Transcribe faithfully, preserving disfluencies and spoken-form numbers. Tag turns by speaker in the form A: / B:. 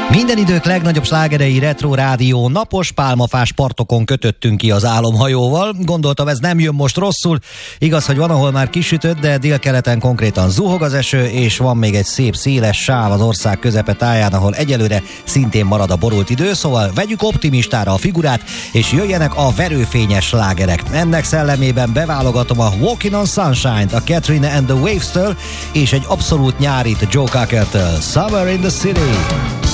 A: Minden idők legnagyobb slágerei Retro Rádió, napos pálmafás partokon kötöttünk ki az álomhajóval. Gondoltam, ez nem jön most rosszul. Igaz, hogy van, ahol már kisütött, de délkeleten konkrétan zuhog az eső, és van még egy szép széles sáv az ország közepe táján, ahol egyelőre szintén marad a borult idő, szóval vegyük optimistára a figurát, és jöjjenek a verőfényes slágerek. Ennek szellemében beválogatom a Walking on Sunshine-t a Katrina and the Waves-től, és egy abszolút nyárit Joe Cocker-től, Summer in the City.